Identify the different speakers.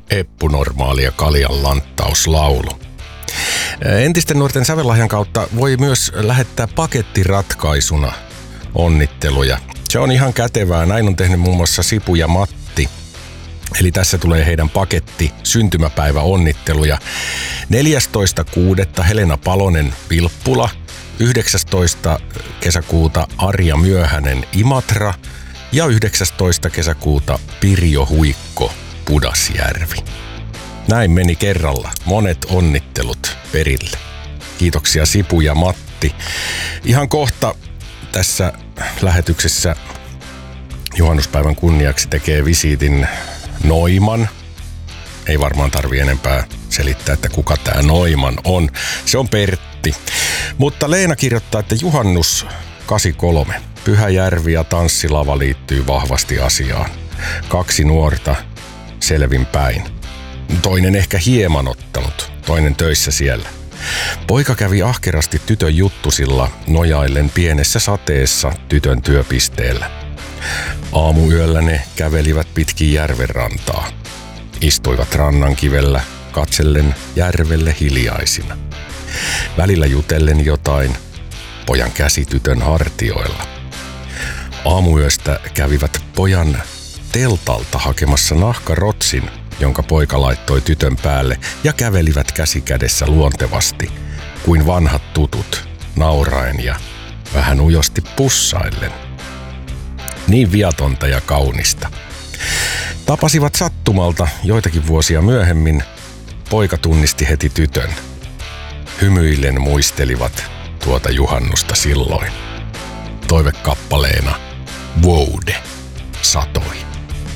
Speaker 1: eppunormaalia kaljan lanttauslaulu. Entisten nuorten sävellahjan kautta voi myös lähettää pakettiratkaisuna onnitteluja. Se on ihan kätevää. Näin on tehnyt muun muassa Sipu ja Matti. Eli tässä tulee heidän paketti syntymäpäivä onnitteluja. 14.6. Helena Palonen Vilppula. 19. kesäkuuta Arja Myöhänen Imatra. Ja 19. kesäkuuta Pirjo Huikko Pudasjärvi. Näin meni kerralla. Monet onnittelut perille. Kiitoksia Sipu ja Matti. Ihan kohta tässä lähetyksessä juhannuspäivän kunniaksi tekee visiitin Noiman. Ei varmaan tarvi enempää selittää, että kuka tää Noiman on. Se on Pertti. Mutta Leena kirjoittaa, että juhannus 83. Pyhäjärvi ja tanssilava liittyy vahvasti asiaan. 2 nuorta selvin päin. Toinen ehkä hieman ottanut, toinen töissä siellä. Poika kävi ahkerasti tytön juttusilla nojaillen pienessä sateessa tytön työpisteellä. Aamuyöllä ne kävelivät pitkin järven rantaa. Istuivat rannan kivellä, katsellen järvelle hiljaisina. Välillä jutellen jotain, pojan käsi tytön hartioilla. Aamuyöstä kävivät pojan teltalta hakemassa nahkarotsin, jonka poika laittoi tytön päälle, ja kävelivät käsi kädessä luontevasti, kuin vanhat tutut, nauraen ja vähän ujosti pussaillen. Niin viatonta ja kaunista. Tapasivat sattumalta joitakin vuosia myöhemmin. Poika tunnisti heti tytön. Hymyillen muistelivat tuota juhannusta silloin. Toivekappaleena Woude satoi.